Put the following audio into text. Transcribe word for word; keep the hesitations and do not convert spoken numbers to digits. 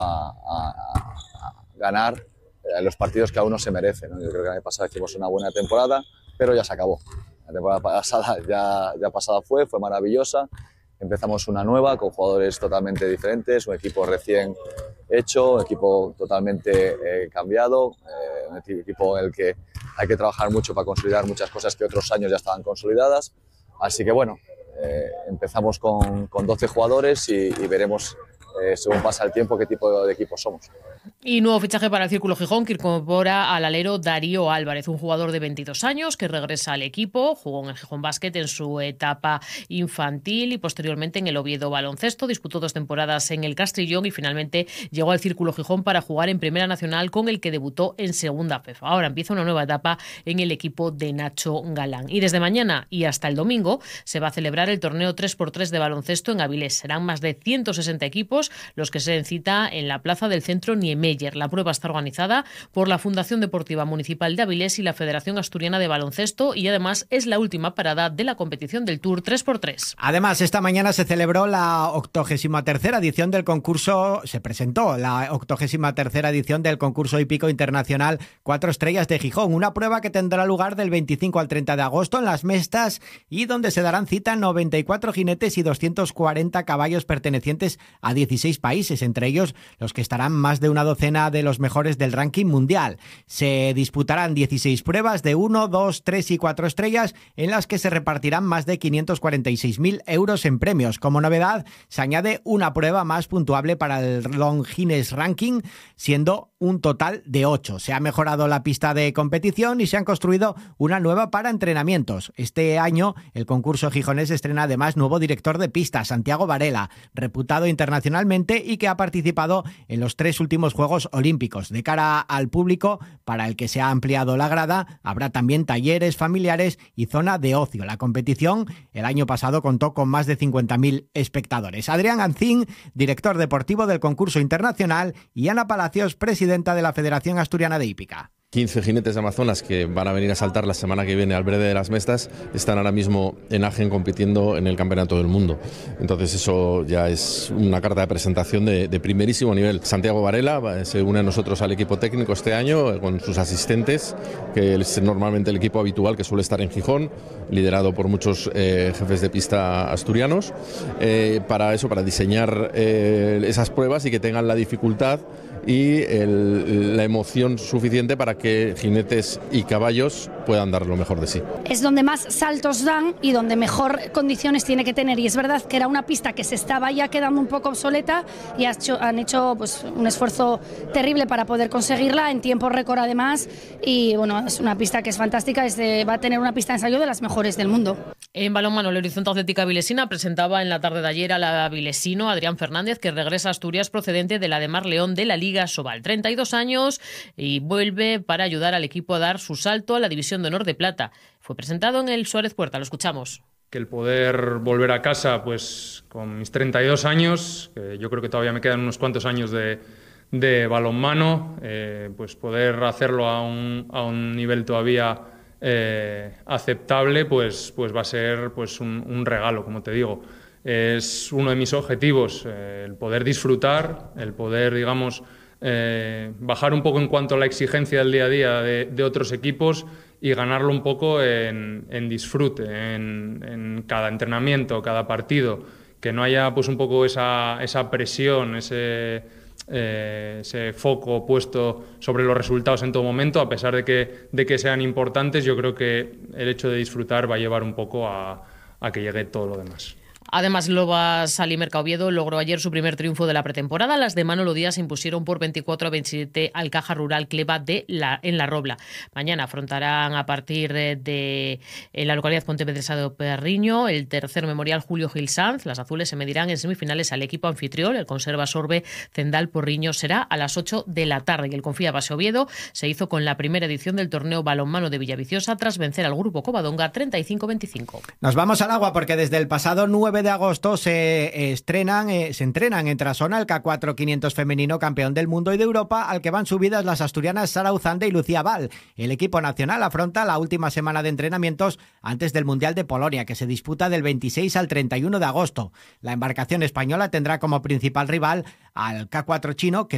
a, a, a ganar los partidos que a uno se merece, ¿no? Yo creo que el año pasado hicimos una buena temporada, pero ya se acabó. La temporada pasada ya, ya pasada fue, fue maravillosa. Empezamos una nueva con jugadores totalmente diferentes, un equipo recién hecho, un equipo totalmente eh, cambiado, eh, un equipo en el que hay que trabajar mucho para consolidar muchas cosas que otros años ya estaban consolidadas. Así que bueno, eh, empezamos con, con doce jugadores y, y veremos eh, según pasa el tiempo qué tipo de equipo somos. Y nuevo fichaje para el Círculo Gijón que incorpora al alero Darío Álvarez, un jugador de veintidós años que regresa al equipo, jugó en el Gijón Basket en su etapa infantil y posteriormente en el Oviedo Baloncesto, disputó dos temporadas en el Castrillón y finalmente llegó al Círculo Gijón para jugar en Primera Nacional con el que debutó en Segunda F E F. Ahora empieza una nueva etapa en el equipo de Nacho Galán. Y desde mañana y hasta el domingo se va a celebrar el torneo tres por tres de baloncesto en Avilés. Serán más de ciento sesenta equipos los que se den cita en la plaza del centro Niemeyer. La prueba está organizada por la Fundación Deportiva Municipal de Avilés y la Federación Asturiana de Baloncesto y además es la última parada de la competición del Tour tres por tres. Además, esta mañana se celebró la octogésima tercera edición del concurso, se presentó la octogésima tercera edición del concurso hípico internacional Cuatro Estrellas de Gijón, una prueba que tendrá lugar del veinticinco al treinta de agosto en Las Mestas y donde se darán cita noventa y cuatro jinetes y doscientos cuarenta caballos pertenecientes a dieciséis países, entre ellos los que estarán más de una docena de los mejores del ranking mundial. Se disputarán dieciséis pruebas de uno, dos, tres y cuatro estrellas en las que se repartirán más de quinientos cuarenta y seis mil euros en premios. Como novedad, se añade una prueba más puntuable para el Longines Ranking, siendo un total de ocho. Se ha mejorado la pista de competición y se han construido una nueva para entrenamientos. Este año, el concurso gijonés estrena además nuevo director de pista, Santiago Varela, reputado internacionalmente y que ha participado en los tres últimos Juegos Olímpicos. De cara al público, para el que se ha ampliado la grada, habrá también talleres familiares y zona de ocio. La competición el año pasado contó con más de cincuenta mil espectadores. Adrián Ancín, director deportivo del concurso internacional, y Ana Palacios, presidenta de la Federación Asturiana de Hípica. quince jinetes de Amazonas que van a venir a saltar la semana que viene al Brede de las Mestas están ahora mismo en Agen compitiendo en el Campeonato del Mundo. Entonces eso ya es una carta de presentación de, de primerísimo nivel. Santiago Varela se une a nosotros al equipo técnico este año con sus asistentes, que es normalmente el equipo habitual que suele estar en Gijón, liderado por muchos eh, jefes de pista asturianos, eh, para eso, para diseñar eh, esas pruebas y que tengan la dificultad y el, la emoción suficiente para que jinetes y caballos puedan dar lo mejor de sí. Es donde más saltos dan y donde mejor condiciones tiene que tener, y es verdad que era una pista que se estaba ya quedando un poco obsoleta y han hecho pues, un esfuerzo terrible para poder conseguirla en tiempo récord además, y bueno, es una pista que es fantástica, es de, va a tener una pista de ensayo de las mejores del mundo. En balonmano, el Horizonte Atlética Avilesina presentaba en la tarde de ayer al avilesino Adrián Fernández, que regresa a Asturias procedente de la de Mar León de la Liga Sobal. treinta y dos años y vuelve para ayudar al equipo a dar su salto a la División de Honor de Plata. Fue presentado en el Suárez Puerta, lo escuchamos. Que el poder volver a casa pues con mis treinta y dos años, que yo creo que todavía me quedan unos cuantos años de, de balonmano, eh, pues poder hacerlo a un, a un nivel todavía eh, aceptable, pues, pues va a ser pues un, un regalo, como te digo. Es uno de mis objetivos, eh, el poder disfrutar, el poder, digamos, eh, bajar un poco en cuanto a la exigencia del día a día de, de otros equipos y ganarlo un poco en, en disfrute, en, en cada entrenamiento, cada partido, que no haya pues un poco esa, esa presión, ese, eh, ese foco puesto sobre los resultados en todo momento, a pesar de que, de que sean importantes. Yo creo que el hecho de disfrutar va a llevar un poco a, a que llegue todo lo demás. Además, Lobas Alimerca Oviedo logró ayer su primer triunfo de la pretemporada. Las de Manolo Díaz se impusieron por veinticuatro a veintisiete al Caja Rural Cleva de la, en La Robla. Mañana afrontarán a partir de, de en la localidad pontevedresa de Perriño el tercer memorial Julio Gil Sanz. Las azules se medirán en semifinales al equipo anfitrión, el Conserva Sorbe Cendal Porriño. Será a las ocho de la tarde. Y el Confía Base Oviedo se hizo con la primera edición del torneo balonmano de Villaviciosa tras vencer al grupo Covadonga treinta y cinco a veinticinco. Nos vamos al agua porque desde el pasado nueve de agosto se estrenan, eh, se entrenan en Trasona el K cuatro quinientos femenino campeón del mundo y de Europa, al que van subidas las asturianas Sara Uzande y Lucía Val. El equipo nacional afronta la última semana de entrenamientos antes del Mundial de Polonia, que se disputa del veintiséis al treinta y uno de agosto. La embarcación española tendrá como principal rival al K cuatro chino, que